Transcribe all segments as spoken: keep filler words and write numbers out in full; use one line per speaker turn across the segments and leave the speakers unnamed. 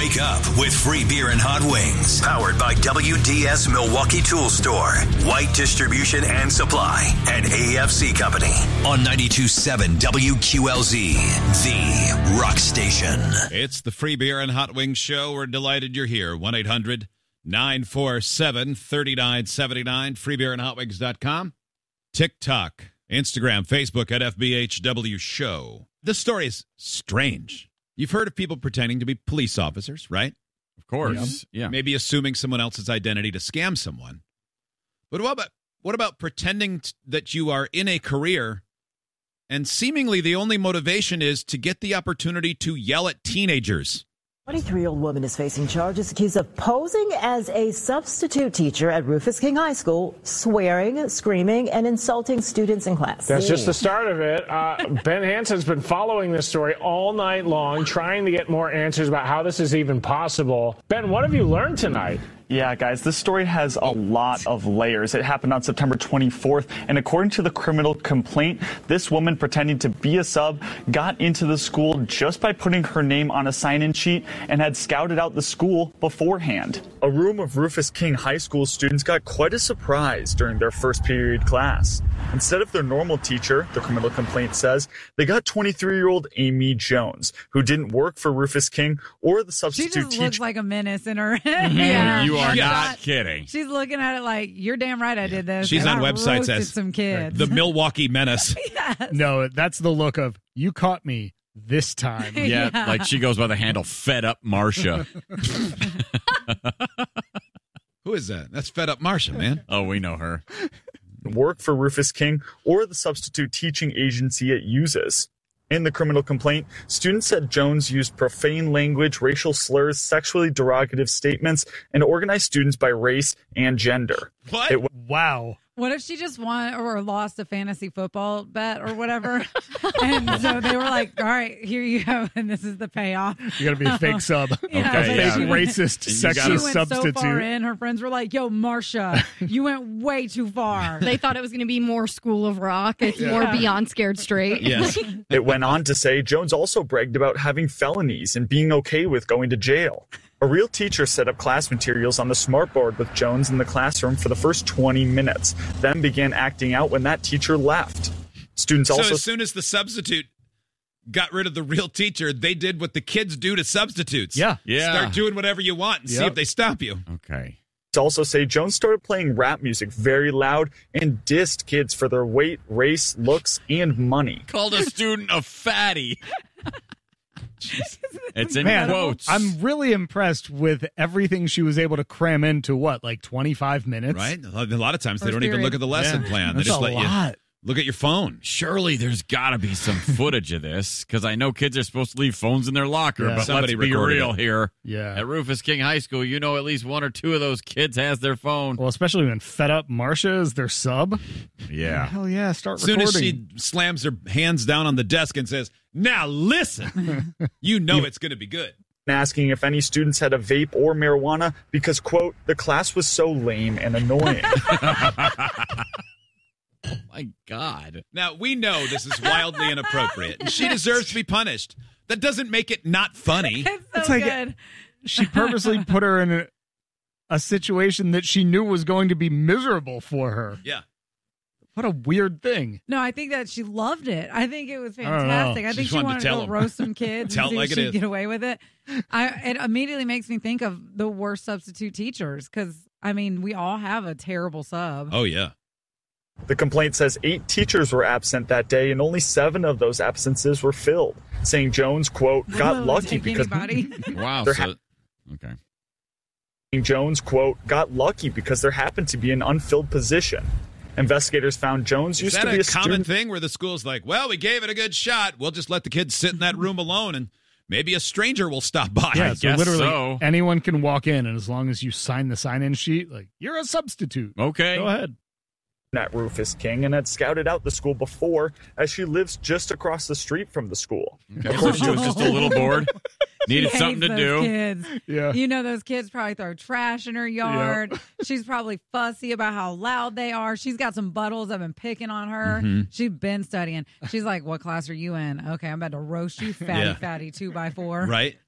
Wake up with free beer and hot wings. Powered by W D S Milwaukee Tool Store, White Distribution and Supply, and A F C Company. On ninety-two point seven W Q L Z, the rock station.
It's the free beer and hot wings show. We're delighted you're here. one eight hundred nine four seven three nine seven nine. free beer and hot wings dot com. TikTok, Instagram, Facebook at F B H W Show. This story is strange. You've heard of people pretending to be police officers, right?
Of course.
Yeah.
yeah.
Maybe assuming someone else's identity to scam someone. But what about, what about pretending t- that you are in a career and seemingly the only motivation is to get the opportunity to yell at teenagers?
twenty-three-year-old woman is facing charges accused of posing as a substitute teacher at Rufus King High School, swearing, screaming, and insulting students in class.
That's just the start of it. Uh, Ben Hansen's been following this story all night long, trying to get more answers about how this is even possible. Ben, what have you learned tonight?
Yeah, guys, this story has a lot of layers. It happened on September twenty-fourth, and according to the criminal complaint, this woman pretending to be a sub got into the school just by putting her name on a sign-in sheet and had scouted out the school beforehand. A room of Rufus King High School students got quite a surprise during their first period class. Instead of their normal teacher, the criminal complaint says, they got twenty-three-year-old Amy Jones, who didn't work for Rufus King or the substitute
teacher. She just
teacher.
looks like a menace in her. yeah.
You are
She's
not kidding.
She's looking at it like, you're damn right I did this.
She's
and
on
I
websites
roasted
as
some kids.
the Milwaukee Menace.
yes.
No, that's the look of, you caught me this time.
Yeah,
Yeah.
like she goes by the handle Fed Up Marcia.
Who is that? That's Fed Up Marcia, man.
Oh, we know her.
Work for Rufus King or the substitute teaching agency it uses. In the criminal complaint, students said Jones used profane language, racial slurs, sexually derogative statements, and organized students by race and gender.
What?
It,
Wow.
What if she just won or lost a fantasy football bet or whatever? And so they were like, all right, here you go. And this is the payoff.
You got to be a fake sub.
Yeah,
Okay,
but
yeah.
she
Fake
went-
racist,
You gotta-
She
sexist
went
substitute.
so far in, her friends were like, yo, Marcia, you went way too far.
They thought it was going to be more School of Rock, and more Beyond Scared Straight.
Yes.
it went on to say Jones also bragged about having felonies and being okay with going to jail. A real teacher set up class materials on the smartboard with Jones in the classroom for the first twenty minutes, then began acting out when that teacher left. Students
So
also
as soon as the substitute got rid of the real teacher, they did what the kids do to substitutes.
Yeah.
Yeah.
Start doing whatever you want and see
Yep.
if they stop you.
Okay.
also say Jones started playing rap music very loud and dissed kids for their weight, race, looks, and money.
Called a student a fatty. It's in
Man,
quotes.
I'm really impressed with everything she was able to cram into, what, like twenty-five minutes?
Right? A lot of times they
First
don't even
period.
look at the lesson
Yeah.
plan. They
That's
just
a
let
lot.
you look at your phone.
Surely there's got to be some footage of this, because I know kids are supposed to leave phones in their locker,
Yeah.
but
Somebody
let's be
recorded
real
it.
here.
Yeah.
At Rufus King High School, you know at least one or two of those kids has their phone.
Well, especially when Fed Up Marcia is their sub.
Yeah.
Hell yeah, start
As soon
recording.
as she slams her hands down on the desk and says, now listen, you know it's going to be good.
Asking if any students had a vape or marijuana because, quote, the class was so lame and annoying.
Oh, my God.
Now, we know this is wildly inappropriate, and she deserves to be punished. That doesn't make it not funny.
It's so
It's like-
good.
She purposely put her in a, a situation that she knew was going to be miserable for her.
Yeah.
What a weird thing.
No, I think that she loved it. I think it was
don't know.
fantastic. I,
She
think
just
she
wanted to
wanted to,
tell
go
'em.
roast some kids
Tell
and see
it
if
like it
she'd
is.
get away with it. I, it immediately makes me think of the worst substitute teachers because, I mean, we all have a terrible sub.
Oh, yeah.
The complaint says eight teachers were absent that day, and only seven of those absences were filled, saying Jones, quote, got
Will it
lucky
take
because
anybody?
Wow.
There
So,
ha-
okay.
Jones, quote, got lucky because there happened to be an unfilled position. Investigators found Jones
Is
used
that
to be
a
a
common
student.
thing where the school's like, well, we gave it a good shot. We'll just let the kids sit in that room alone, and maybe a stranger will stop by.
Yeah,
I
so
guess
literally
so.
anyone can walk in, and as long as you sign the sign-in sheet, like, you're a substitute.
Okay.
Go ahead.
At Rufus King and had scouted out the school before, as she lives just across the street from the school.
Okay, so she was just a little bored. Needed
She
something to
hates
do.
those kids.
Yeah.
You know, those kids probably throw trash in her yard. She's probably fussy about how loud they are. She's got some buttholes that have been picking on her.
Mm-hmm.
She's been studying. She's like, what class are you in? Okay, I'm about to roast you, fatty,
Yeah.
fatty two by four.
Right?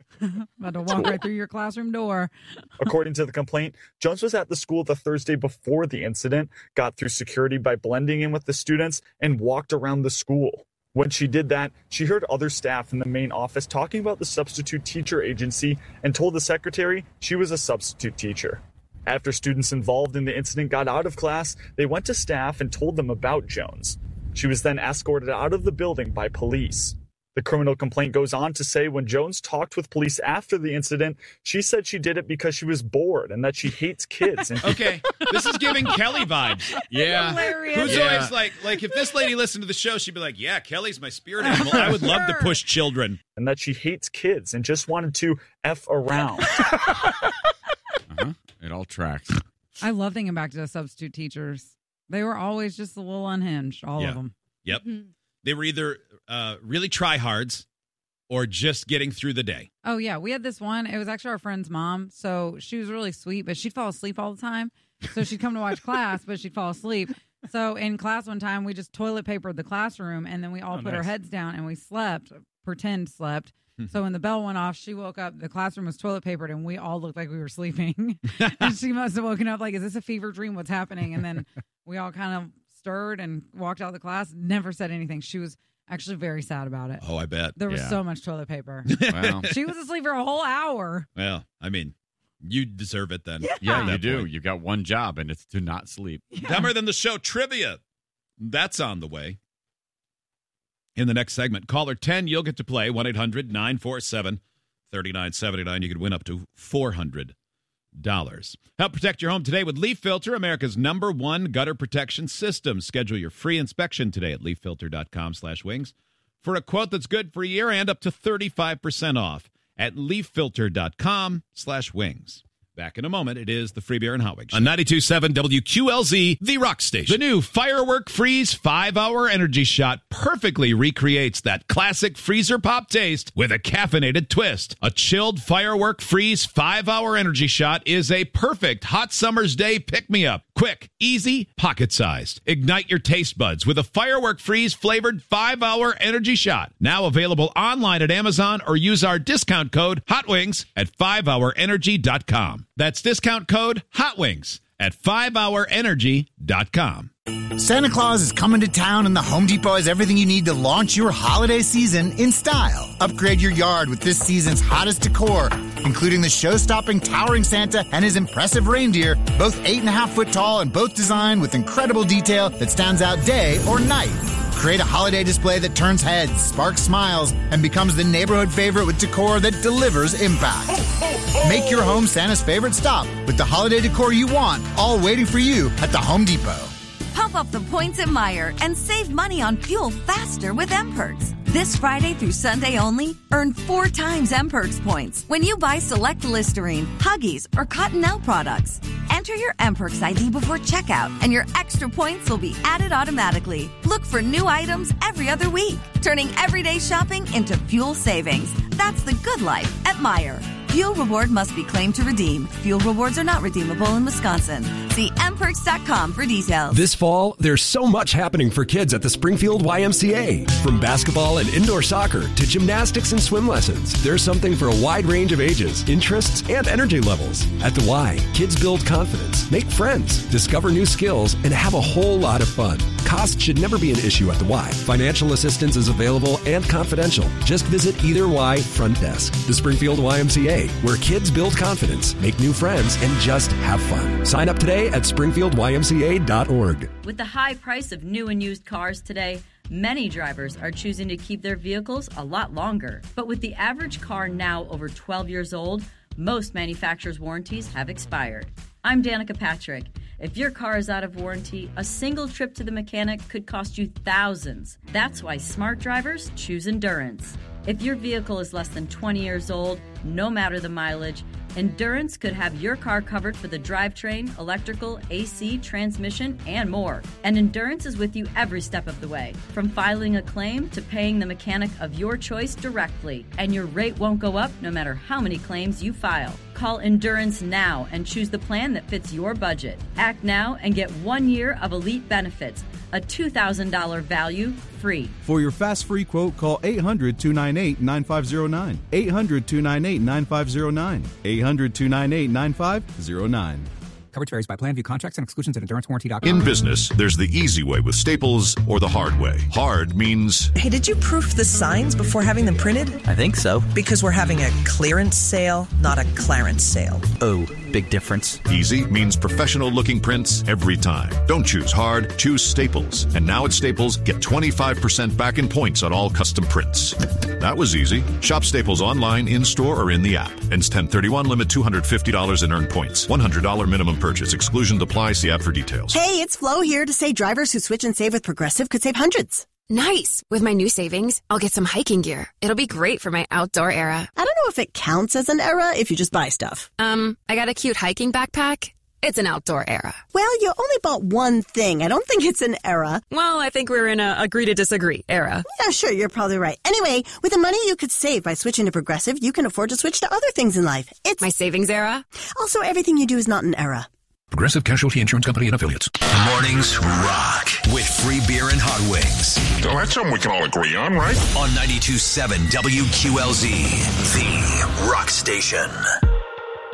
About to walk right through your classroom door.
According to the complaint, Jones was at the school the Thursday before the incident, got through security by blending in with the students, and walked around the school. When she did that, she heard other staff in the main office talking about the substitute teacher agency and told the secretary she was a substitute teacher. After students involved in the incident got out of class, they went to staff and told them about Jones. She was then escorted out of the building by police. The criminal complaint goes on to say when Jones talked with police after the incident, she said she did it because she was bored and that she hates kids. And
okay, this is giving Kelly vibes.
Yeah.
Who's
Yeah.
always like, like if this lady listened to the show, she'd be like, yeah, Kelly's my spirit animal. I would love to push children.
and that she hates kids and just wanted to F around.
Uh-huh. It all tracks.
I love thinking back to the substitute teachers. They were always just a little unhinged, all
Yeah.
of them.
Yep. They were either uh, really tryhards or just getting through the day.
Oh, yeah. We had this one. It was actually our friend's mom. So she was really sweet, but she'd fall asleep all the time. So she'd come to watch class, but she'd fall asleep. So in class one time, we just toilet papered the classroom, and then we all
Oh,
put our
nice.
heads down and we slept, pretend slept. So when the bell went off, she woke up, the classroom was toilet papered, and we all looked like we were sleeping. And she must have woken up like, is this a fever dream? What's happening? And then we all kind of stirred and walked out of the class, never said anything. She was actually very sad about it.
Oh, I bet.
There was
Yeah.
so much toilet paper.
Well,
She was asleep for a whole hour.
Well, I mean, you deserve it then.
yeah,
At
you
that
do.
point.
You got one job, and it's to not sleep.
Dumber Than the Show trivia. That's on the way. In the next segment, caller ten, you'll get to play one eight hundred nine four seven three nine seven nine. You could win up to four hundred dollars. Help protect your home today with Leaf Filter, America's number one gutter protection system. Schedule your free inspection today at leaf filter dot com slash wings for a quote that's good for a year and up to thirty-five percent off at leaf filter dot com slash wings. Back in a moment, it is the Free Beer and Hot Wings on ninety-two point seven W Q L Z, the rock station. The new Firework Freeze five-hour energy shot perfectly recreates that classic freezer pop taste with a caffeinated twist. A chilled Firework Freeze five-hour energy shot is a perfect hot summer's day pick-me-up. Quick, easy, pocket-sized. Ignite your taste buds with a Firework Freeze flavored five-hour energy shot. Now available online at Amazon or use our discount code HOTWINGS at five hour energy dot com. That's discount code HOTWINGS at five hour energy dot com.
Santa Claus is coming to town, and the Home Depot has everything you need to launch your holiday season in style. Upgrade your yard with this season's hottest decor, including the show-stopping towering Santa and his impressive reindeer, both eight and a half foot tall and both designed with incredible detail that stands out day or night. Create a holiday display that turns heads, sparks smiles, and becomes the neighborhood favorite with decor that delivers impact. Make your home Santa's favorite stop with the holiday decor you want, all waiting for you at the Home Depot.
Pump up the points at Meijer and save money on fuel faster with M-Perks. This Friday through Sunday only, earn four times M-Perks points when you buy select Listerine, Huggies, or Cottonelle products. Enter your M-Perks I D before checkout, and your extra points will be added automatically. Look for new items every other week, turning everyday shopping into fuel savings. That's the good life at Meijer. Fuel reward must be claimed to redeem. Fuel rewards are not redeemable in Wisconsin. See m perks dot com for details.
This fall, there's so much happening for kids at the Springfield Y M C A. From basketball and indoor soccer to gymnastics and swim lessons, there's something for a wide range of ages, interests, and energy levels. At the Y, kids build confidence, make friends, discover new skills, and have a whole lot of fun. Cost should never be an issue at the Y. Financial assistance is available and confidential. Just visit either Y front desk. The Springfield Y M C A, where kids build confidence, make new friends, and just have fun. Sign up today at springfield y m c a dot org.
With the high price of new and used cars today, many drivers are choosing to keep their vehicles a lot longer. But with the average car now over twelve years old, most manufacturers' warranties have expired. I'm Danica Patrick. If your car is out of warranty, a single trip to the mechanic could cost you thousands. That's why smart drivers choose Endurance. If your vehicle is less than twenty years old, no matter the mileage, Endurance could have your car covered for the drivetrain, electrical, A C, transmission, and more. And Endurance is with you every step of the way, from filing a claim to paying the mechanic of your choice directly. And your rate won't go up no matter how many claims you file. Call Endurance now and choose the plan that fits your budget. Act now and get one year of elite benefits, a two thousand dollars value free.
For your fast free quote, call eight hundred, two nine eight, nine five zero nine. eight hundred, two nine eight, nine five zero nine. eight hundred, two nine eight, nine five zero nine.
Coverage varies by plan. View contracts and exclusions at endurance warranty dot com.
In business, there's the easy way with Staples or the hard way. Hard means...
Hey, did you proof the signs before having them printed?
I think so.
Because we're having a clearance sale, not a clarence sale.
Oh, big difference.
Easy means professional-looking prints every time. Don't choose hard, choose Staples. And now at Staples, get twenty-five percent back in points on all custom prints. That was easy. Shop Staples online, in-store, or in the app. Ends ten thirty-one, limit two hundred fifty dollars in earned points. one hundred dollars minimum purchase. Exclusion apply. See app for details.
Hey, it's Flo here to say drivers who switch and save with Progressive could save hundreds.
Nice. With my new savings, I'll get some hiking gear. It'll be great for my outdoor era.
I don't know if it counts as an era if you just buy stuff.
Um, I got a cute hiking backpack. It's an outdoor era.
Well, you only bought one thing. I don't think it's an era.
Well, I think we're in a agree to disagree era.
Yeah, sure, you're probably right. Anyway, with the money you could save by switching to Progressive, you can afford to switch to other things in life. It's
my savings era.
Also, everything you do is not an era.
Progressive Casualty Insurance Company and Affiliates.
Mornings rock with free beer and hot wings.
Well, that's something we can all agree on, right?
On ninety-two point seven W Q L Z, the rock station.